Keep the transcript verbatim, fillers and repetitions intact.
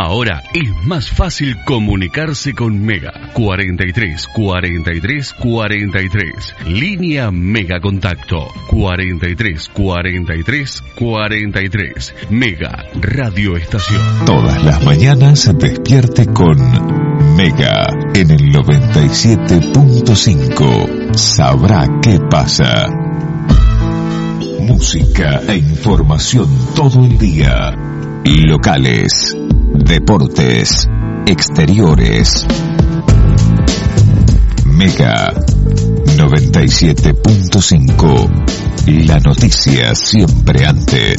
Ahora es más fácil comunicarse con Mega. cuarenta y tres, cuarenta y tres, cuarenta y tres. Línea Mega Contacto. cuarenta y tres, cuarenta y tres, cuarenta y tres. Mega Radio Estación. Todas las mañanas despierte con Mega en el noventa y siete punto cinco. Sabrá qué pasa. Música e información todo el día. Locales, deportes, exteriores. Mega noventa y siete punto cinco. La noticia siempre antes.